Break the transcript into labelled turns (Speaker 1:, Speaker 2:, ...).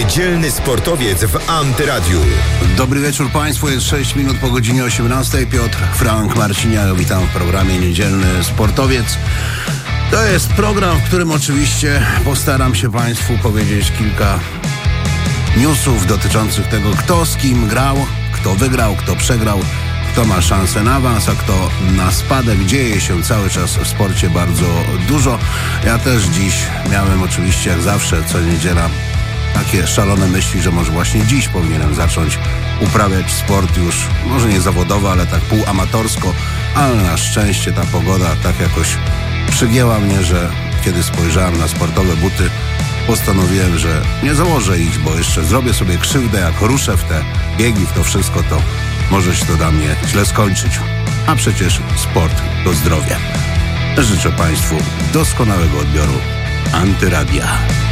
Speaker 1: Niedzielny sportowiec w Antyradiu.
Speaker 2: Dobry wieczór Państwu, jest 6 minut po godzinie 18. Piotr Frank Marciniak, witam w programie Niedzielny Sportowiec. To jest program, w którym oczywiście postaram się Państwu powiedzieć kilka newsów dotyczących tego, kto z kim grał, kto wygrał, kto przegrał, kto ma szansę na awans, a kto na spadek. Dzieje się cały czas w sporcie bardzo dużo. Ja też dziś miałem oczywiście, jak zawsze, co niedziela, takie szalone myśli, że może właśnie dziś powinienem zacząć uprawiać sport już, może nie zawodowo, ale tak półamatorsko, ale na szczęście ta pogoda tak jakoś przygięła mnie, że kiedy spojrzałem na sportowe buty, postanowiłem, że nie założę ich, bo jeszcze zrobię sobie krzywdę, jak ruszę w te biegi, w to wszystko, to może się to dla mnie źle skończyć. A przecież sport to zdrowie. Życzę Państwu doskonałego odbioru Antyradia.